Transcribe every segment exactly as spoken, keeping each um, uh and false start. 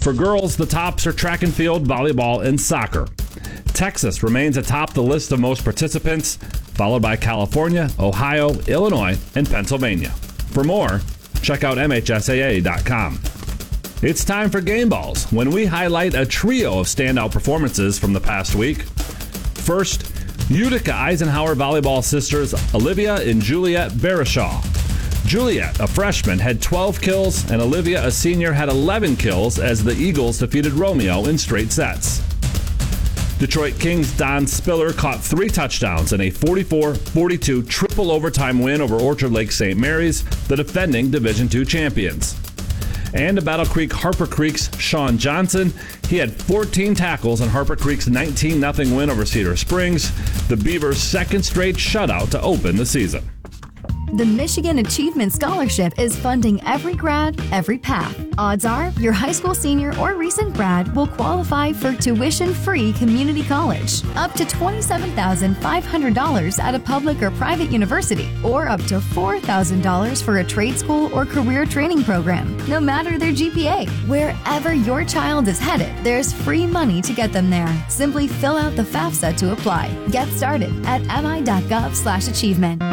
For girls, the tops are track and field, volleyball, and soccer. Texas remains atop the list of most participants, followed by California, Ohio, Illinois, and Pennsylvania. For more, check out M H S A A dot com. It's time for Game Balls, when we highlight a trio of standout performances from the past week. First, Utica Eisenhower volleyball sisters Olivia and Juliet Barishaw. Juliet, a freshman, had twelve kills, and Olivia, a senior, had eleven kills as the Eagles defeated Romeo in straight sets. Detroit Kings' Don Spiller caught three touchdowns in a forty-four forty-two triple overtime win over Orchard Lake Saint Mary's, the defending Division two champions. And to Battle Creek Harper Creek's Sean Johnson, he had fourteen tackles in Harper Creek's nineteen nothing win over Cedar Springs, the Beavers' second straight shutout to open the season. The Michigan Achievement Scholarship is funding every grad, every path. Odds are your high school senior or recent grad will qualify for tuition-free community college, up to twenty-seven thousand five hundred dollars at a public or private university, or up to four thousand dollars for a trade school or career training program, no matter their G P A. Wherever your child is headed, there's free money to get them there. Simply fill out the FAFSA to apply. Get started at mi.gov slash achievement.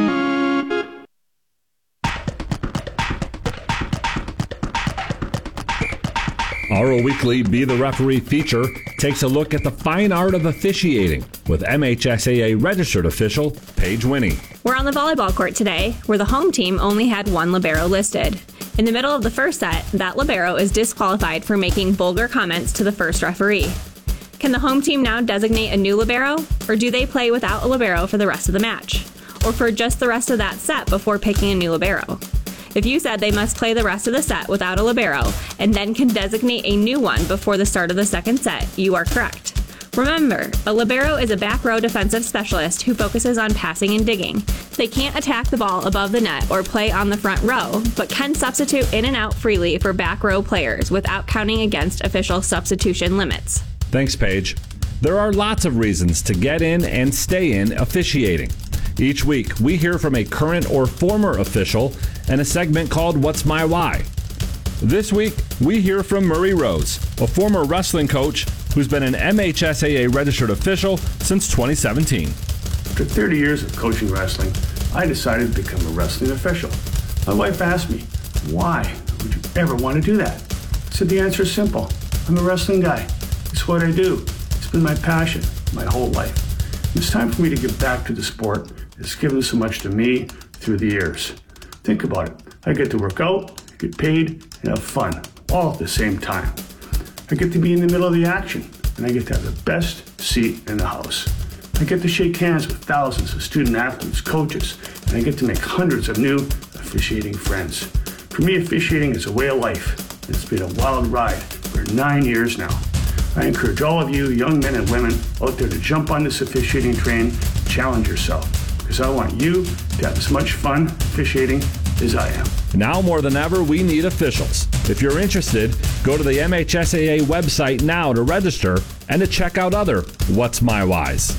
Our weekly Be the Referee feature takes a look at the fine art of officiating with M H S A A registered official Paige Winnie. We're on the volleyball court today, where the home team only had one libero listed. In the middle of the first set, that libero is disqualified for making vulgar comments to the first referee. Can the home team now designate a new libero, or do they play without a libero for the rest of the match? Or for just the rest of that set before picking a new libero? If you said they must play the rest of the set without a libero and then can designate a new one before the start of the second set, you are correct. Remember, a libero is a back row defensive specialist who focuses on passing and digging. They can't attack the ball above the net or play on the front row, but can substitute in and out freely for back row players without counting against official substitution limits. Thanks, Paige. There are lots of reasons to get in and stay in officiating. Each week, we hear from a current or former official in a segment called What's My Why? This week, we hear from Murray Rose, a former wrestling coach who's been an M H S A A registered official since twenty seventeen. After thirty years of coaching wrestling, I decided to become a wrestling official. My wife asked me, why would you ever want to do that? I said the answer is simple. I'm a wrestling guy. It's what I do. It's been my passion my whole life. It's time for me to give back to the sport. It's given so much to me through the years. Think about it. I get to work out, get paid, and have fun, all at the same time. I get to be in the middle of the action, and I get to have the best seat in the house. I get to shake hands with thousands of student athletes, coaches, and I get to make hundreds of new officiating friends. For me, officiating is a way of life. It's been a wild ride for nine years now. I encourage all of you, young men and women, out there to jump on this officiating train and challenge yourself, because I want you to have as much fun officiating as I am. Now more than ever, we need officials. If you're interested, go to the M H S A A website now to register and to check out other What's My Whys.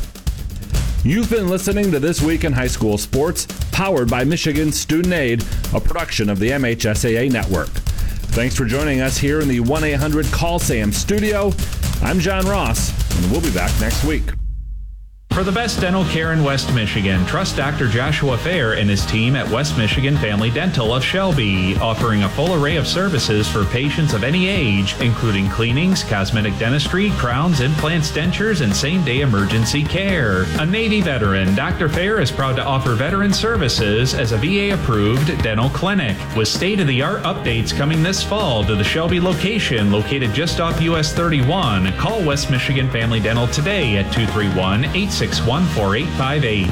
You've been listening to This Week in High School Sports, powered by Michigan Student Aid, a production of the M H S A A Network. Thanks for joining us here in the one eight hundred call Sam studio. I'm John Ross, and we'll be back next week. For the best dental care in West Michigan, trust Doctor Joshua Fair and his team at West Michigan Family Dental of Shelby, offering a full array of services for patients of any age, including cleanings, cosmetic dentistry, crowns, implants, dentures, and same-day emergency care. A Navy veteran, Doctor Fair is proud to offer veteran services as a V A-approved dental clinic, with state-of-the-art updates coming this fall to the Shelby location, located just off U S thirty-one. Call West Michigan Family Dental today at two three one, eight six one, four eight five eight.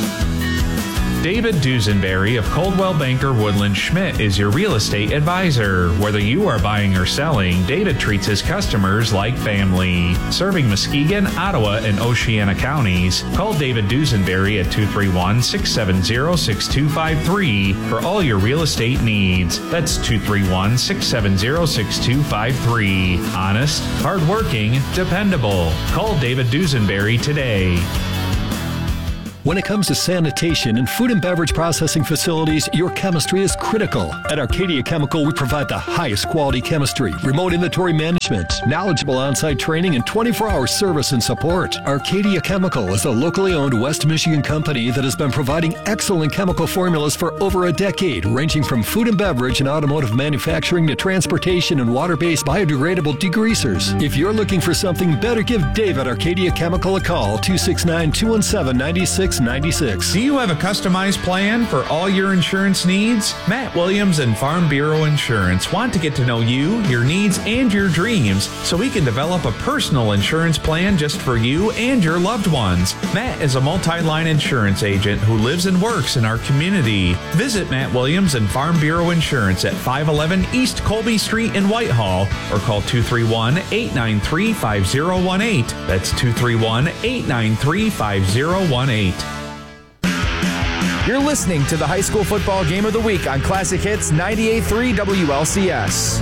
David Dusenberry of Coldwell Banker Woodland Schmidt is your real estate advisor. Whether you are buying or selling, David treats his customers like family. Serving Muskegon, Ottawa, and Oceana counties, call David Dusenberry at two three one, six seven zero, six two five three for all your real estate needs. That's two three one, six seven zero, six two five three. Honest, hardworking, dependable. Call David Dusenberry today. When it comes to sanitation and food and beverage processing facilities, your chemistry is critical. At Arcadia Chemical, we provide the highest quality chemistry, remote inventory management, knowledgeable on-site training, and twenty-four hour service and support. Arcadia Chemical is a locally owned West Michigan company that has been providing excellent chemical formulas for over a decade, ranging from food and beverage and automotive manufacturing to transportation and water-based biodegradable degreasers. If you're looking for something better, give Dave at Arcadia Chemical a call, two six nine, two one seven, nine six nine six. Do you have a customized plan for all your insurance needs? Matt Williams and Farm Bureau Insurance want to get to know you, your needs, and your dreams so we can develop a personal insurance plan just for you and your loved ones. Matt is a multi-line insurance agent who lives and works in our community. Visit Matt Williams and Farm Bureau Insurance at five eleven East Colby Street in Whitehall or call two three one, eight nine three, five zero one eight. That's two three one, eight nine three, five zero one eight. You're listening to the high school football game of the week on Classic Hits ninety-eight point three W L C S.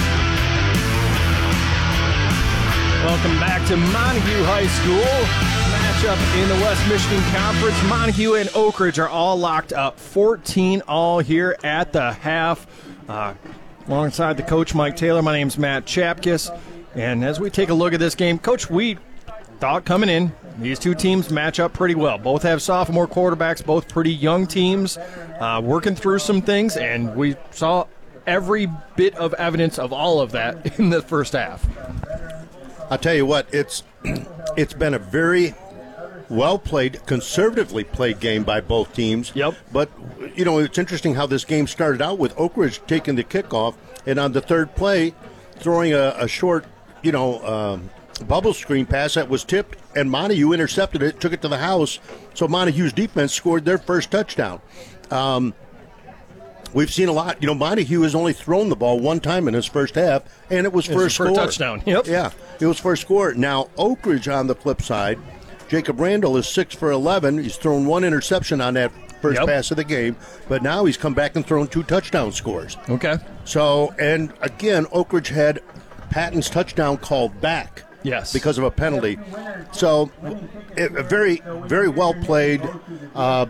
Welcome back to Montague High School. Matchup in the West Michigan Conference. Montague and Oak Ridge are all locked up. fourteen all here at the half. Uh, alongside the coach, Mike Taylor, my name's Matt Chapkus. And as we take a look at this game, Coach, we thought coming in, these two teams match up pretty well. Both have sophomore quarterbacks, both pretty young teams, uh, working through some things, and we saw every bit of evidence of all of that in the first half. I'll tell you what, it's it's been a very well-played, conservatively played game by both teams. Yep. But, you know, it's interesting how this game started out with Oak Ridge taking the kickoff, and on the third play, throwing a, a short, you know, um, bubble screen pass that was tipped, and Montague intercepted it, took it to the house, so Montague's defense scored their first touchdown. Um, we've seen a lot. You know, Montague has only thrown the ball one time in his first half, and it was for a score. touchdown. Yep. Yeah, it was for a score. Now, Oak Ridge on the flip side, Jacob Randall is six for eleven. He's thrown one interception on that first Yep. pass of the game, but now he's come back and thrown two touchdown scores. Okay. So, and again, Oak Ridge had Patton's touchdown called back. Yes. Because of a penalty. So, it, very, very well played. Uh,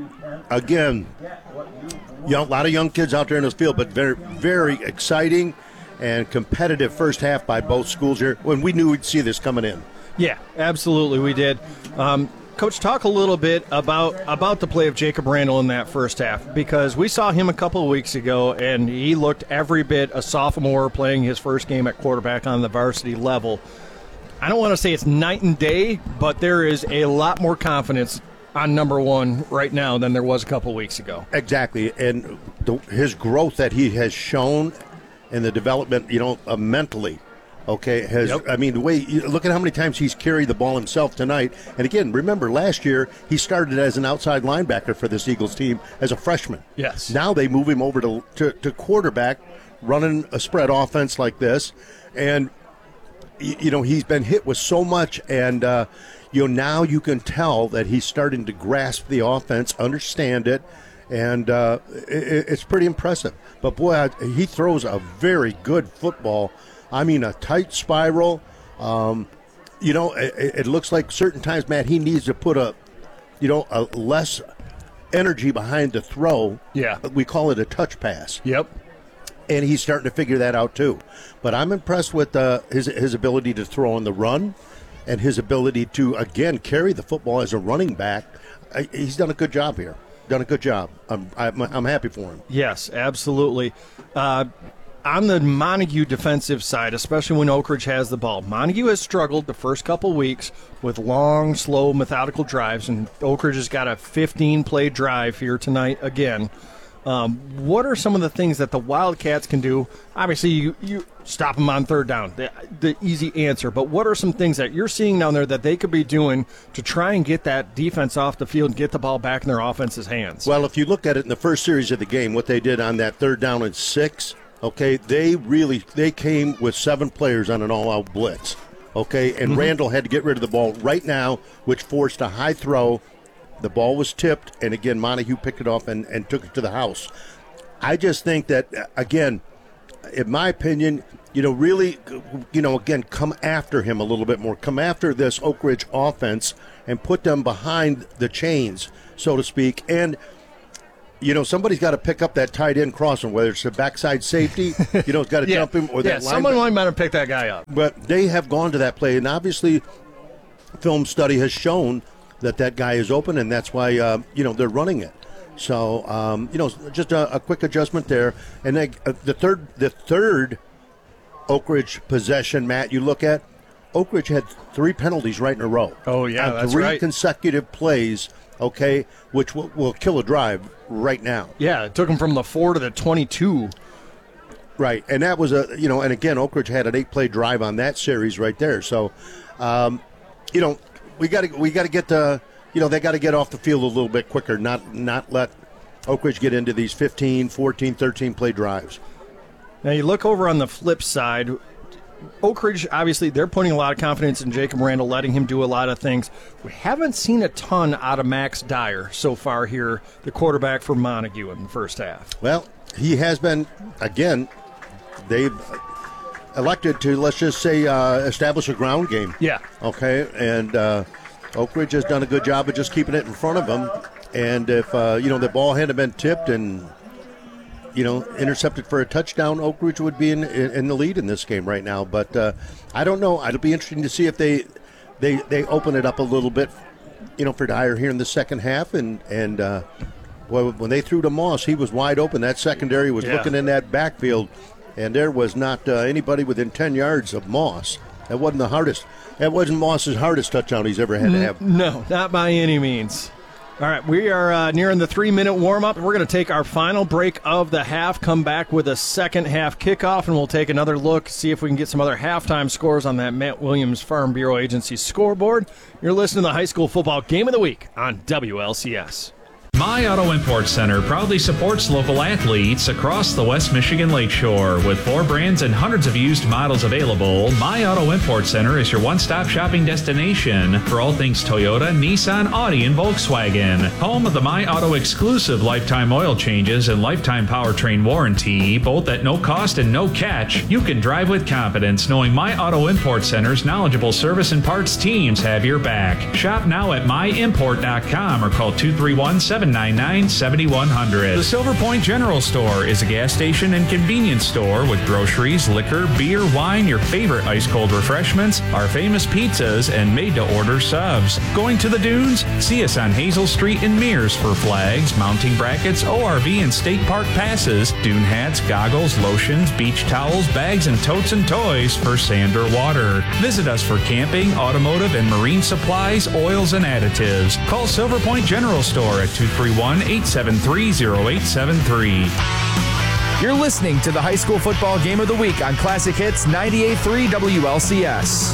again, young, a lot of young kids out there in this field, but very, very exciting and competitive first half by both schools here when we knew we'd see this coming in. Yeah, absolutely we did. Um, Coach, talk a little bit about about the play of Jacob Randall in that first half, because we saw him a couple of weeks ago, and he looked every bit a sophomore playing his first game at quarterback on the varsity level. I don't want to say it's night and day, but there is a lot more confidence on number one right now than there was a couple of weeks ago. Exactly, and the, his growth that he has shown and the development, you know, uh, mentally, okay, has, Yep. I mean, the way, you look at how many times he's carried the ball himself tonight. And again, remember, last year he started as an outside linebacker for this Eagles team as a freshman. Yes. Now they move him over to, to, to quarterback, running a spread offense like this. And, y- you know, he's been hit with so much, and, uh, you know, now you can tell that he's starting to grasp the offense, understand it, and uh, it, it's pretty impressive. But, boy, I, he throws a very good football. I mean, a tight spiral. Um, you know, it, it looks like certain times, Matt, he needs to put a, you know, a less energy behind the throw. Yeah. We call it a touch pass. Yep. And he's starting to figure that out, too. But I'm impressed with uh, his, his ability to throw on the run and his ability to, again, carry the football as a running back. I, he's done a good job here. Done a good job. I'm, I'm, I'm happy for him. Yes, absolutely. Uh, on the Montague defensive side, especially when Oak Ridge has the ball, Montague has struggled the first couple weeks with long, slow, methodical drives, and Oak Ridge has got a fifteen-play drive here tonight again. Um, what are some of the things that the Wildcats can do? Obviously, you, you stop them on third down, the, the easy answer. But what are some things that you're seeing down there that they could be doing to try and get that defense off the field and get the ball back in their offense's hands? Well, if you look at it in the first series of the game, what they did on that third down and six, okay, they really they came with seven players on an all-out blitz, okay, and mm-hmm. Randall had to get rid of the ball right now, which forced a high throw. The ball was tipped, and again, Montague picked it off and, and took it to the house. I just think that, again, in my opinion, you know, really, you know, again, come after him a little bit more. Come after this Oak Ridge offense and put them behind the chains, so to speak. And, you know, somebody's got to pick up that tight end crossing, whether it's a backside safety, you know, it's got to yeah. jump him, or yeah, that someone linebacker. might have picked that guy up. But they have gone to that play, and obviously film study has shown that that guy is open, and that's why, uh, you know, they're running it. So, um, you know, just a, a quick adjustment there. And they, uh, the third the third Oak Ridge possession, Matt, you look at, Oak Ridge had three penalties right in a row. Oh, yeah, on that's three right. consecutive plays, okay, which will, will kill a drive right now. Yeah, it took him from the four to the twenty-two. Right, and that was a, you know, and again, Oak Ridge had an eight-play drive on that series right there. So, um, you know, we got to we got to get the, you know, they got to get off the field a little bit quicker, not not let Oak Ridge get into these fifteen, fourteen, thirteen-play drives. Now, you look over on the flip side, Oak Ridge, obviously, they're putting a lot of confidence in Jacob Randall, letting him do a lot of things. We haven't seen a ton out of Max Dyer so far here, the quarterback for Montague in the first half. Well, he has been, again, they've elected to, let's just say, uh, establish a ground game. Yeah. Okay, and uh, Oak Ridge has done a good job of just keeping it in front of them. And if, uh, you know, the ball hadn't been tipped and, you know, intercepted for a touchdown, Oak Ridge would be in, in the lead in this game right now. But uh, I don't know. It'll be interesting to see if they they they open it up a little bit, you know, for Dyer here in the second half. And, and uh, well, when they threw to Moss, he was wide open. That secondary was Yeah. looking in that backfield, and there was not uh, anybody within ten yards of Moss. That wasn't the hardest. That wasn't Moss's hardest touchdown he's ever had to have. No, not by any means. All right, we are uh, nearing the three-minute warm-up. We're going to take our final break of the half, come back with a second-half kickoff, and we'll take another look, see if we can get some other halftime scores on that Matt Williams Farm Bureau Agency scoreboard. You're listening to the High School Football Game of the Week on W L C S. My Auto Import Center proudly supports local athletes across the West Michigan Lakeshore. With four brands and hundreds of used models available, My Auto Import Center is your one-stop shopping destination for all things Toyota, Nissan, Audi, and Volkswagen. Home of the My Auto exclusive lifetime oil changes and lifetime powertrain warranty, both at no cost and no catch. You can drive with confidence knowing My Auto Import Center's knowledgeable service and parts teams have your back. Shop now at my import dot com or call two three one, seven nine nine, seven one zero zero. The Silver Point General Store is a gas station and convenience store with groceries, liquor, beer, wine, your favorite ice-cold refreshments, our famous pizzas, and made-to-order subs. Going to the dunes? See us on Hazel Street in Mears for flags, mounting brackets, O R V and state park passes, dune hats, goggles, lotions, beach towels, bags, and totes and toys for sand or water. Visit us for camping, automotive, and marine supplies, oils, and additives. Call Silver Point General Store at two three one, eight seven three, zero eight seven three. You're listening to the High School Football Game of the Week on Classic Hits ninety-eight point three W L C S.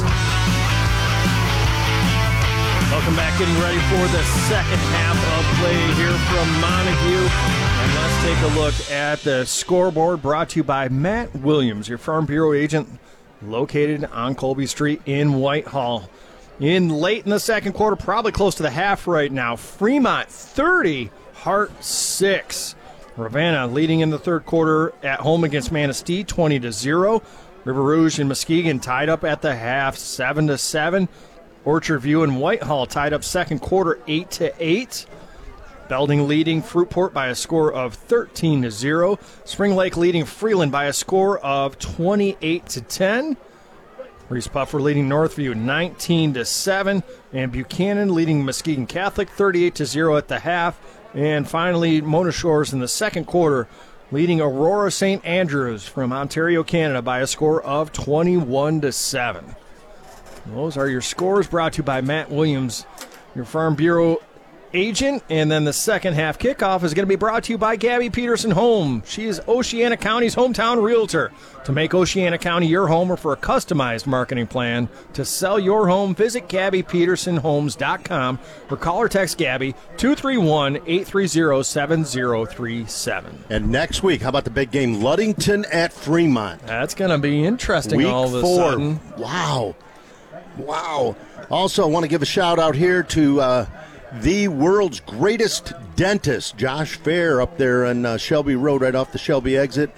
Welcome back, getting ready for the second half of play here from Montague. And let's take a look at the scoreboard brought to you by Matt Williams, your Farm Bureau agent located on Colby Street in Whitehall. In late in the second quarter, probably close to the half right now, Fremont thirty, Hart six. Ravenna leading in the third quarter at home against Manistee twenty to zero. River Rouge and Muskegon tied up at the half seven to seven. Orchard View and Whitehall tied up second quarter eight to eight. Belding leading Fruitport by a score of thirteen to zero. Spring Lake leading Freeland by a score of twenty-eight to ten. Reese Puffer leading Northview nineteen to seven, and Buchanan leading Muskegon Catholic thirty-eight to zero at the half. And finally, Mona Shores in the second quarter leading Aurora Saint Andrews from Ontario, Canada by a score of twenty-one to seven. Those are your scores brought to you by Matt Williams, your Farm Bureau agent. And then the second half kickoff is going to be brought to you by Gabby Peterson Home. She is Oceana County's hometown realtor. To make Oceana County your home or for a customized marketing plan to sell your home, visit Gabby Peterson Homes dot com or call or text Gabby two three one, eight three zero, seven zero three seven. And next week, how about the big game, Ludington at Fremont? That's going to be interesting. Week all of a four. sudden. Wow. Wow. Also, I want to give a shout out here to uh, the world's greatest dentist, Josh Fair, up there on uh, Shelby Road, right off the Shelby exit.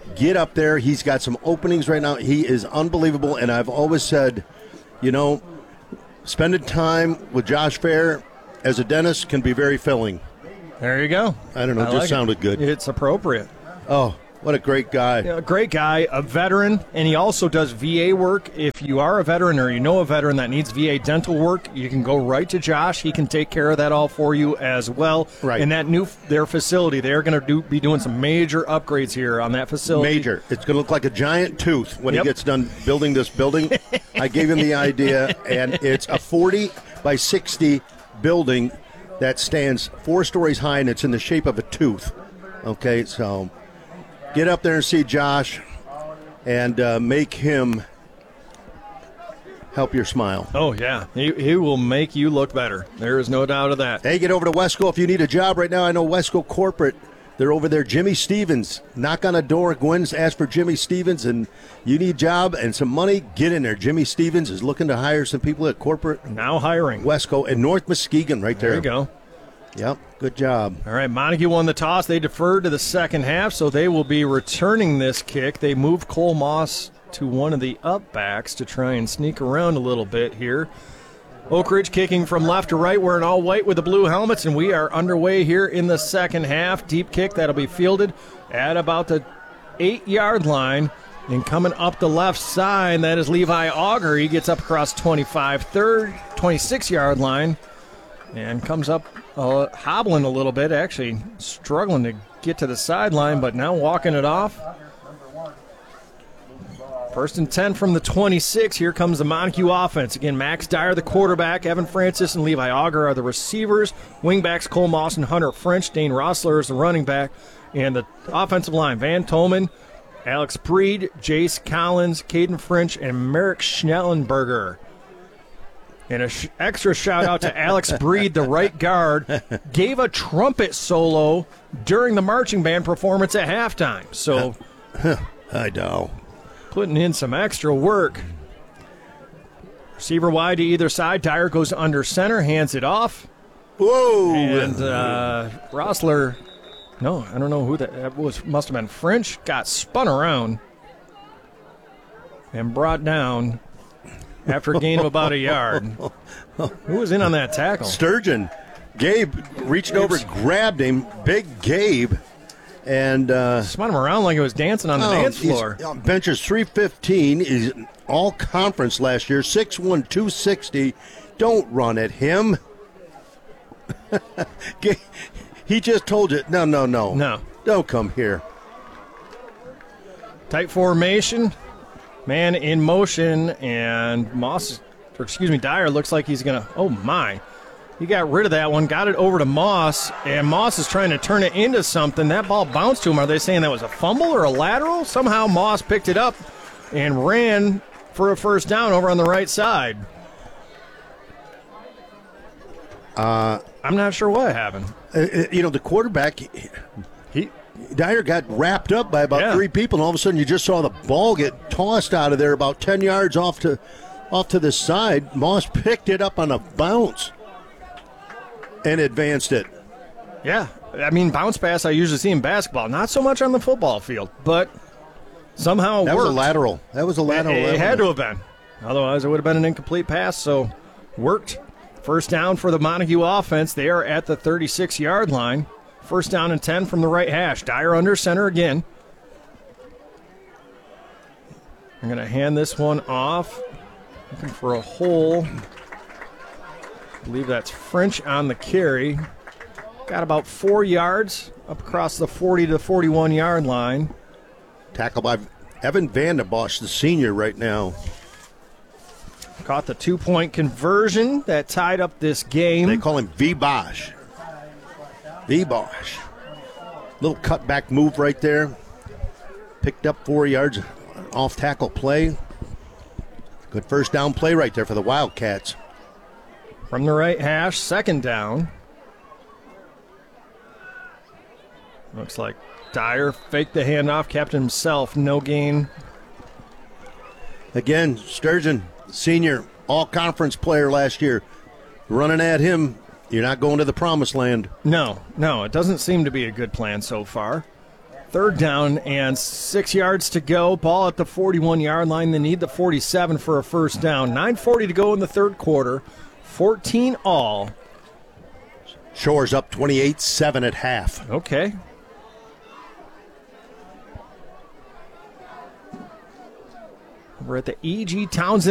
Get up there. He's got some openings right now. He is unbelievable, and I've always said, you know, spending time with Josh Fair as a dentist can be very filling. There you go. I don't know, I it just like sounded it. good. It's appropriate. Oh, what a great guy. Yeah, a great guy, a veteran, and he also does V A work. If you are a veteran or you know a veteran that needs V A dental work, you can go right to Josh. He can take care of that all for you as well. Right. In that new their facility, they're going to do, be doing some major upgrades here on that facility. Major. It's going to look like a giant tooth when Yep. he gets done building this building. I gave him the idea, and it's a forty by sixty building that stands four stories high, and it's in the shape of a tooth. Okay, so get up there and see Josh and uh, make him help your smile. Oh, yeah. He, he will make you look better. There is no doubt of that. Hey, get over to Wesco if you need a job right now. I know Wesco Corporate. They're over there. Jimmy Stevens. Knock on a door. Gwen's asked for Jimmy Stevens, and you need a job and some money, get in there. Jimmy Stevens is looking to hire some people at Corporate. Now hiring. Wesco and North Muskegon right there. There you go. Yep, good job. All right, Montague won the toss. They deferred to the second half, so they will be returning this kick. They moved Cole Moss to one of the up backs to try and sneak around a little bit here. Oak Ridge kicking from left to right. We're in all white with the blue helmets, and we are underway here in the second half. Deep kick that'll be fielded at about the eight-yard line. And coming up the left side, that is Levi Auger. He gets up across twenty-five, third, twenty-six-yard line and comes up uh, hobbling a little bit, actually struggling to get to the sideline, but now walking it off. First and ten from the twenty-six. Here comes the Montague offense. Again, Max Dyer, the quarterback. Evan Francis and Levi Auger are the receivers. Wingbacks Cole Moss and Hunter French. Dane Rossler is the running back. And the offensive line, Van Tolman, Alex Breed, Jace Collins, Caden French, and Merrick Schnellenberger. And an sh- extra shout-out to Alex Breed, the right guard, gave a trumpet solo during the marching band performance at halftime. So, I know. Putting in some extra work. Receiver wide to either side. Dyer goes under center, hands it off. Whoa! And uh, Rossler, no, I don't know who that, that was. Must have been French. Got spun around and brought down after a gain of about a yard. Who was in on that tackle? Sturgeon. Gabe reached over, grabbed him. Big Gabe. And uh, spun him around like it was dancing on the oh, dance floor. Benches three fifteen. Is all conference last year. six one, two sixty. Don't run at him. He just told you, no, no, no. No. Don't come here. Tight formation. Man in motion. And Moss, or excuse me, Dyer looks like he's going to, oh my. He got rid of that one, got it over to Moss, and Moss is trying to turn it into something. That ball bounced to him. Are they saying that was a fumble or a lateral? Somehow Moss picked it up and ran for a first down over on the right side. Uh, I'm not sure what happened. Uh, you know, the quarterback, he Dyer got wrapped up by about yeah. three people, and all of a sudden you just saw the ball get tossed out of there about ten yards off to off to the side. Moss picked it up on a bounce and advanced it. Yeah, I mean, bounce pass I usually see in basketball. Not so much on the football field, but somehow it that worked. was a lateral. That was a lateral. It, it lateral. had to have been. Otherwise, it would have been an incomplete pass, so worked. First down for the Montague offense. They are at the thirty-six-yard line. First down and ten from the right hash. Dyer under center again. I'm going to hand this one off. Looking for a hole. I believe that's French on the carry. Got about four yards up across the forty to forty-one-yard line. Tackled by Evan Vandenbosch, the senior, right now. Caught the two-point conversion that tied up this game. They call him V-Bosch. V-Bosch. Little cutback move right there. Picked up four yards off-tackle play. Good first down play right there for the Wildcats. From the right hash, second down. Looks like Dyer faked the handoff, kept himself, no gain. Again, Sturgeon, senior, all-conference player last year. Running at him, you're not going to the promised land. No, no, it doesn't seem to be a good plan so far. Third down and six yards to go. Ball at the forty-one-yard line. They need the forty-seven for a first down. nine forty to go in the third quarter. fourteen all. Shores up twenty-eight seven at half. Okay. We're at the E G. Townsend